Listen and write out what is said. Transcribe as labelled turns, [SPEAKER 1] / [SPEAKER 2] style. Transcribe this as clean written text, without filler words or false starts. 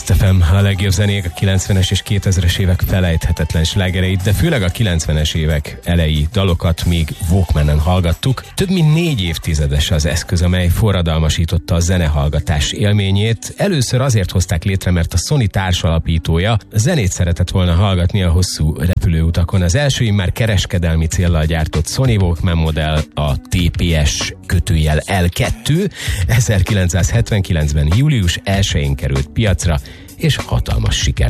[SPEAKER 1] Blast FM, a legjobb zenék, a 90-es és 2000-es évek felejthetetlen slágereit, de főleg a 90-es évek elejé dalokat még Walkmanen hallgattuk. Több mint 4 évtizedes az eszköz, amely forradalmasította a zenehallgatás élményét. Először azért hozták létre, mert a Sony társalapítója zenét szeretett volna hallgatni a hosszú repülőutakon. Az első immár kereskedelmi céllal gyártott Sony Walkman modell, a TPS-L2 1979-ben július 1-én került piacra, és hatalmas sikert